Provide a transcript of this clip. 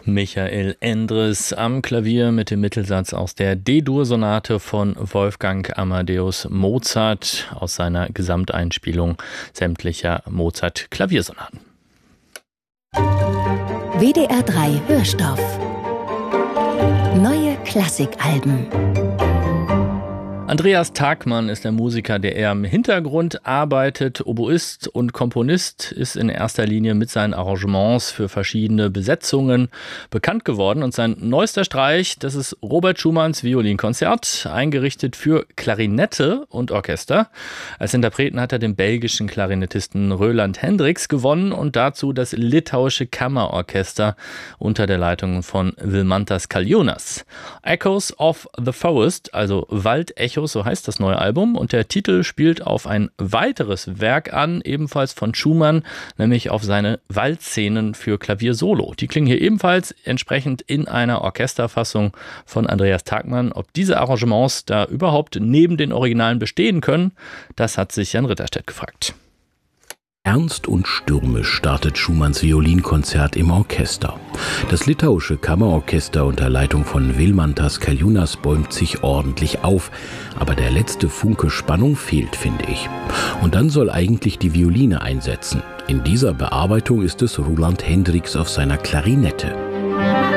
Michael Endres am Klavier mit dem Mittelsatz aus der D-Dur-Sonate von Wolfgang Amadeus Mozart aus seiner Gesamteinspielung sämtlicher Mozart-Klaviersonaten. WDR 3 Hörstoff. Neue Klassikalben. Andreas Tagmann ist der Musiker, der eher im Hintergrund arbeitet. Oboist und Komponist, ist in erster Linie mit seinen Arrangements für verschiedene Besetzungen bekannt geworden. Und sein neuester Streich, das ist Robert Schumanns Violinkonzert, eingerichtet für Klarinette und Orchester. Als Interpreten hat er den belgischen Klarinettisten Roland Hendricks gewonnen und dazu das litauische Kammerorchester unter der Leitung von Vilmantas Kaljunas. Echoes of the Forest, also Waldecho, so heißt das neue Album, und der Titel spielt auf ein weiteres Werk an, ebenfalls von Schumann, nämlich auf seine Waldszenen für Klavier Solo. Die klingen hier ebenfalls entsprechend in einer Orchesterfassung von Andreas Tagmann. Ob diese Arrangements da überhaupt neben den Originalen bestehen können, das hat sich Jan Ritterstedt gefragt. Ernst und stürmisch startet Schumanns Violinkonzert im Orchester. Das litauische Kammerorchester unter Leitung von Vilmantas Kaljunas bäumt sich ordentlich auf, aber der letzte Funke Spannung fehlt, finde ich. Und dann soll eigentlich die Violine einsetzen. In dieser Bearbeitung ist es Roland Hendricks auf seiner Klarinette.